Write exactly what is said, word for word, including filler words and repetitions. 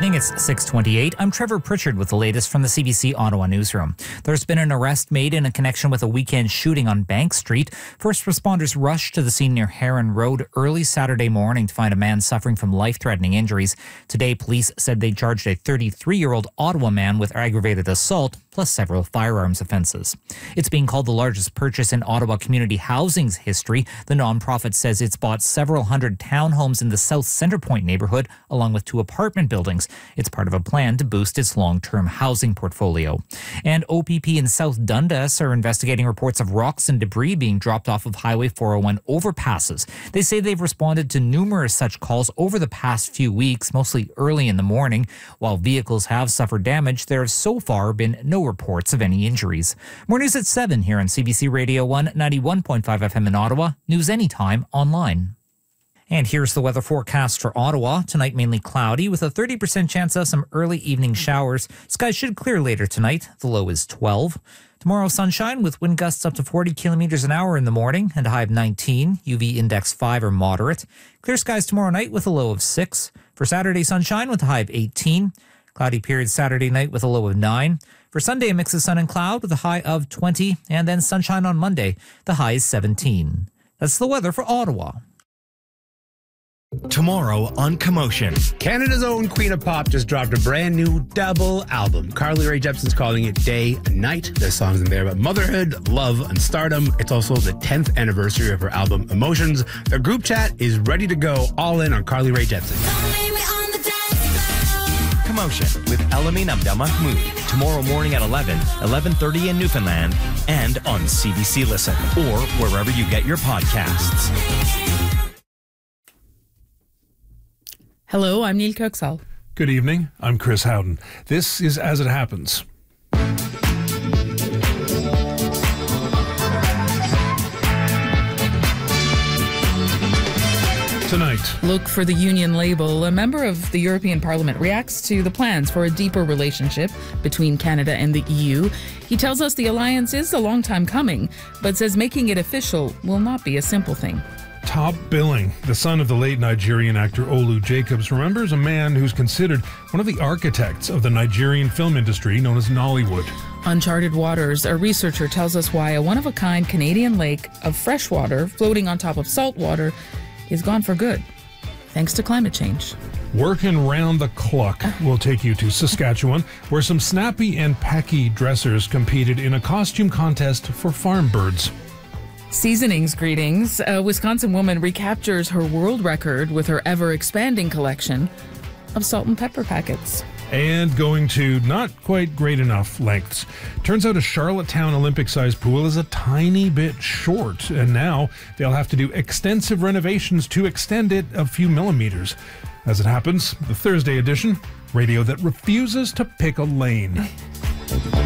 evening. It's six twenty-eight. I'm Trevor Pritchard with the latest from the C B C Ottawa newsroom. There's been an arrest made in a connection with a weekend shooting on Bank Street. First responders rushed to the scene near Heron Road early Saturday morning to find a man suffering from life-threatening injuries. Today, police said they charged a thirty-three-year-old Ottawa man with aggravated assault, plus several firearms offences. It's being called the largest purchase in Ottawa community housing's history. The nonprofit says it's bought several hundred townhomes in the South Centre Point neighbourhood, along with two apartment buildings. It's part of a plan to boost its long-term housing portfolio. And O P P in South Dundas are investigating reports of rocks and debris being dropped off of Highway four oh one overpasses. They say they've responded to numerous such calls over the past few weeks, mostly early in the morning. While vehicles have suffered damage, there have so far been no reports of any injuries. More news at seven here on C B C Radio one, ninety-one point five F M in Ottawa. News anytime online. And here's the weather forecast for Ottawa. Tonight, mainly cloudy with a thirty percent chance of some early evening showers. Skies should clear later tonight. The low is twelve. Tomorrow, sunshine with wind gusts up to forty kilometers an hour in the morning and a high of nineteen. U V index five or moderate. Clear skies tomorrow night with a low of six. For Saturday, sunshine with a high of eighteen. Cloudy period Saturday night with a low of nine. For Sunday, a mix of sun and cloud with a high of twenty. And then sunshine on Monday. The high is seventeen. That's the weather for Ottawa. Tomorrow on Commotion. Canada's own Queen of Pop just dropped a brand new double album. Carly Rae Jepsen's calling it Day and Night. There's songs in there about motherhood, love, and stardom. It's also the tenth anniversary of her album Emotions. The group chat is ready to go all in on Carly Rae Jepsen. Commotion with Elamin Abdelmahmoud. Tomorrow morning at eleven, eleven thirty in Newfoundland, and on C B C Listen or wherever you get your podcasts. Hello, I'm Neil Kirksall. Good evening, I'm Chris Howden. This is As It Happens. Tonight. Look for the Union label. A member of the European Parliament reacts to the plans for a deeper relationship between Canada and the E U. He tells us the alliance is a long time coming, but says making it official will not be a simple thing. Top billing. The son of the late Nigerian actor Olu Jacobs remembers a man who's considered one of the architects of the Nigerian film industry known as Nollywood. Uncharted waters. A researcher tells us why a one-of-a-kind Canadian lake of fresh water floating on top of salt water is gone for good, thanks to climate change. Working round the clock will take you to Saskatchewan, where some snappy and pecky dressers competed in a costume contest for farm birds. Seasonings greetings. A Wisconsin woman recaptures her world record with her ever-expanding collection of salt and pepper packets. And going to not quite great enough lengths. Turns out a Charlottetown Olympic-sized pool is a tiny bit short, and now they'll have to do extensive renovations to extend it a few millimeters. As it happens, the Thursday edition, radio that refuses to pick a lane.